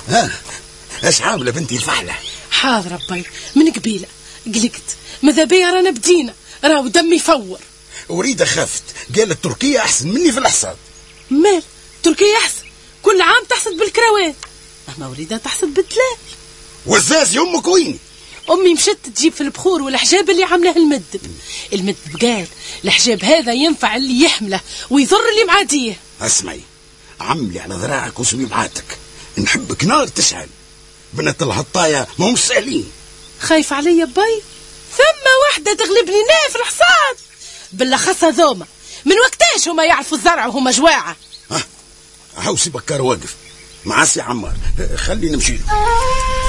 ها اش عامله بنتي الفحله؟ حاضر أبي من قبيله قلقت، ماذا بيا رانا بدينا، راهو دمي يفور. وريده خافت قالت تركيا احسن مني في الحصاد. مال تركيا احسن؟ كل عام تحصد بالكروات، اما وريده تحصد بالدلال. وزازي امك ويني؟ امي مشت تجيب في البخور والحجاب اللي عامله المدب قال الحجاب هذا ينفع اللي يحمله ويضر اللي معاديه. اسمعي عملي على ذراعك وسوي بعاتك، نحبك نار تشعل. بنات الهطايا ما هم سهلين. خايف علي باي؟ ثم واحدة تغلبني في الحصاد بالاخص هذوما، من وقتاش هما يعرفوا الزرع وهما جواعة. هاو سي بكار واقف مع سي عمار، خلينا نمشي.